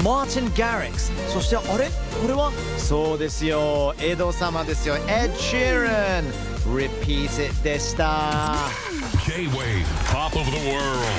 マーティン・ガリックス、そしてあれこれはそうですよ、エド様ですよ、エッド・シーラン Repeat It でした。 J-Wave Pop of the World.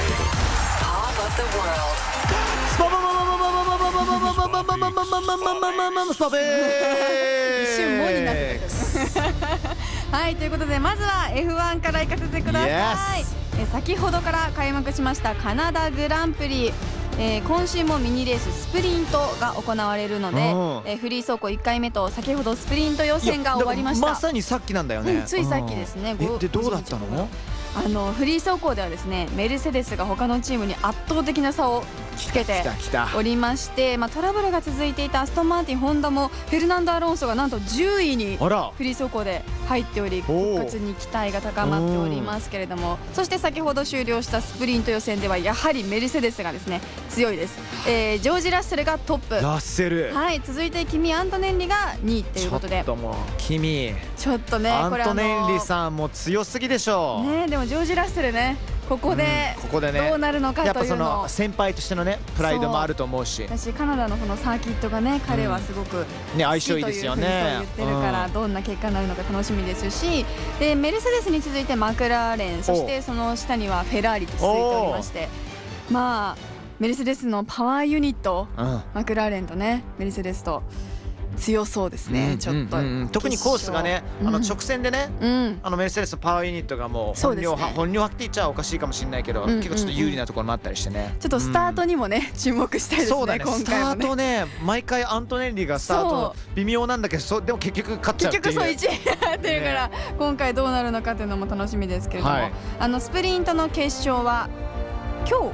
Pop of the world. スパパパパパパパパパパパパパパパパスパペー一瞬もになってたはい、ということでまずは F1 から行かせてください。先ほどから開幕しましたカナダグランプリ、今週もミニレーススプリントが行われるので、フリー走行1回目と先ほどスプリント予選が終わりました。 まさにさっきなんだよね、 ついさっきですね。 でどうだったの？ フリー走行ではですね、メルセデスが他のチームに圧倒的な差をつけておりまして、トラブルが続いていたアストンマーティン、ホンダもフェルナンド・アロンソがなんと10位にフリー走行で入っており、復活に期待が高まっておりますけれども、そして先ほど終了したスプリント予選ではやはりメルセデスがですね強いです。ジョージ・ラッセルがトップ、 ラッセル、 はい、続いてキミ・アントネンリが2位ということで、 ちょっともうキちょっとね、 アントネンリさんも強すぎでしょうね。でもジョージ・ラッセルね、ここでね、 どうなるのかというのを、 やっぱその先輩としてのねプライドもあると思うし、 私カナダのこのサーキットがね、彼はすごくね、相性いいですよね。 言ってるから、どんな結果になるのか楽しみですし、でメルセデスに続いてマクラーレン、そしてその下にはフェラーリと続いておりまして、まあメルセデスのパワーユニット、マクラーレンとねメルセデスと強そうですね、ちょっと、 特にコースがね、直線でね、メルセデスのパワーユニットがもう本領発って言っちゃおかしいかもしれないけど、結構ちょっと有利なところもあったりしてね、 ちょっとスタートにもね、注目したいですね。 そうだね、 今回もね、 スタートね、毎回アントネンリがスタート微妙なんだけど、でも結局勝っちゃうっていう、 結局そう1位になってるから、今回どうなるのかというのも楽しみですけれども、スプリントの決勝は今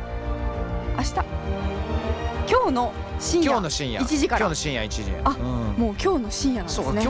日の深夜1時から、 今日の深夜1時、 もう今日の深夜なんですね。